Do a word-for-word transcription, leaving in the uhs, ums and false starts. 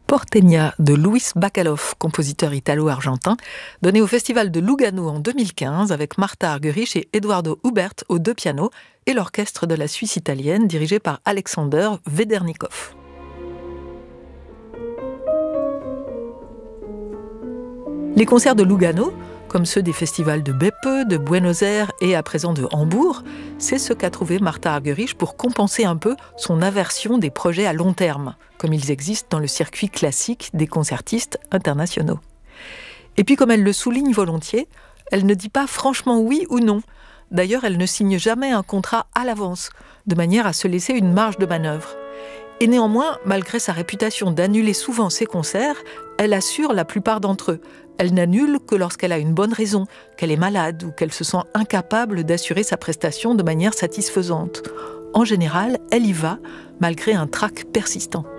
Porteña de Luis Bacalov, compositeur italo-argentin, donné au Festival de Lugano en deux mille quinze avec Martha Argerich et Eduardo Hubert aux deux pianos et l'orchestre de la Suisse italienne dirigé par Alexander Vedernikov. Les concerts de Lugano, comme ceux des festivals de Beppe, de Buenos Aires et à présent de Hambourg, c'est ce qu'a trouvé Martha Argerich pour compenser un peu son aversion des projets à long terme, comme ils existent dans le circuit classique des concertistes internationaux. Et puis comme elle le souligne volontiers, elle ne dit pas franchement oui ou non. D'ailleurs, elle ne signe jamais un contrat à l'avance, de manière à se laisser une marge de manœuvre. Et néanmoins, malgré sa réputation d'annuler souvent ses concerts, elle assure la plupart d'entre eux. Elle n'annule que lorsqu'elle a une bonne raison, qu'elle est malade ou qu'elle se sent incapable d'assurer sa prestation de manière satisfaisante. En général, elle y va, malgré un trac persistant.